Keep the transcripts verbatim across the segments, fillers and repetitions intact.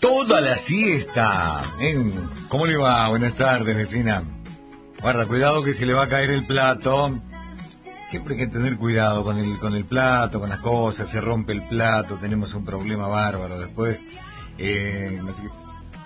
toda la siesta. ¿Eh? ¿Cómo le va? Buenas tardes, vecina. Guarda, cuidado que se le va a caer el plato. Siempre hay que tener cuidado con el, con el plato, con las cosas. Se rompe el plato, tenemos un problema bárbaro después. Eh, así que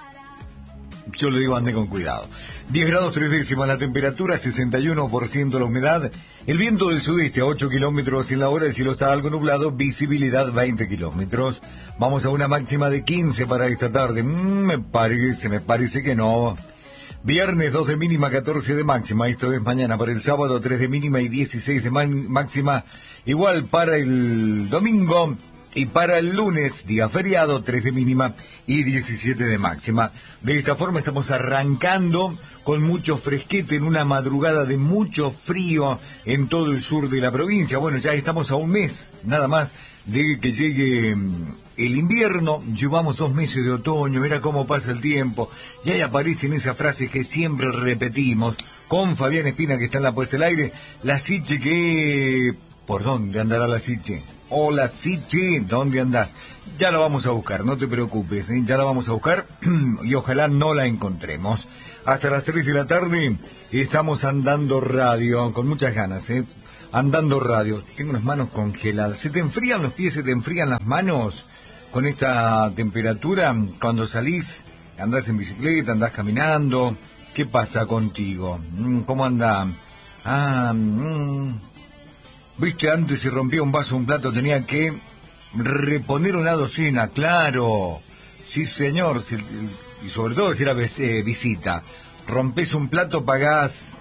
yo le digo, ande con cuidado. diez grados tres décimas la temperatura, sesenta y uno por ciento la humedad. El viento del sudeste a ocho kilómetros en la hora, el cielo está algo nublado, visibilidad veinte kilómetros. Vamos a una máxima de quince para esta tarde. Mm, me parece, me parece que no. Viernes dos de mínima, catorce de máxima. Esto es mañana. Para el sábado tres de mínima y dieciséis de máxima. Igual para el domingo. Y para el lunes, día feriado, tres de mínima y diecisiete de máxima. De esta forma estamos arrancando con mucho fresquete en una madrugada de mucho frío en todo el sur de la provincia. Bueno, ya estamos a un mes, nada más, de que llegue el invierno. Llevamos dos meses de otoño, mira cómo pasa el tiempo. Y ahí aparecen esas frases que siempre repetimos con Fabián Espina, que está en la puesta al aire. La Siche que... ¿Por dónde andará la Siche? Hola, Siche, ¿dónde andás? Ya la vamos a buscar, no te preocupes, ¿eh? Ya la vamos a buscar y ojalá no la encontremos. Hasta las tres de la tarde estamos andando radio, con muchas ganas, ¿eh? Andando radio. Tengo las manos congeladas. ¿Se te enfrían los pies, se te enfrían las manos con esta temperatura? Cuando salís, andás en bicicleta, andás caminando. ¿Qué pasa contigo? ¿Cómo anda? Ah... Mmm. Viste, antes si rompía un vaso o un plato tenía que reponer una docena, claro. Sí, señor. Si, y sobre todo si era eh, visita. Rompes un plato, pagás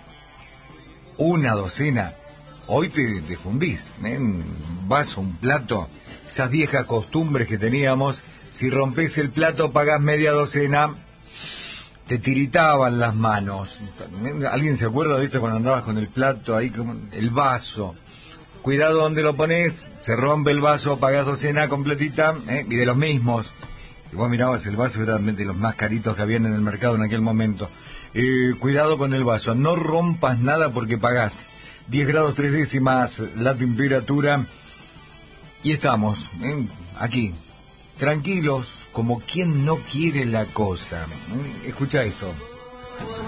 una docena. Hoy te, te fundís, ¿eh? Un vaso, un plato. Esas viejas costumbres que teníamos. Si rompes el plato, pagás media docena. Te tiritaban las manos. ¿Alguien se acuerda de esto cuando andabas con el plato ahí, como el vaso? Cuidado donde lo pones, se rompe el vaso, pagás docena completita, ¿eh? Y de los mismos. Y vos mirabas el vaso, era de los más caritos que habían en el mercado en aquel momento. Eh, cuidado con el vaso, no rompas nada porque pagás. diez grados tres décimas la temperatura. Y estamos, ¿eh? Aquí, tranquilos, como quien no quiere la cosa. ¿Eh? Escucha esto.